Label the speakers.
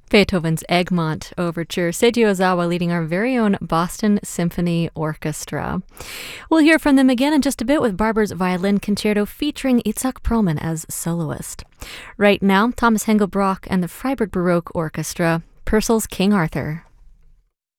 Speaker 1: Beethoven's Egmont Overture, Seiji Ozawa leading our very own Boston Symphony Orchestra. We'll hear from them again in just a bit with Barber's Violin Concerto featuring Itzhak Perlman as soloist. Right now, Thomas Hengelbrock and the Freiburg Baroque Orchestra, Purcell's King Arthur.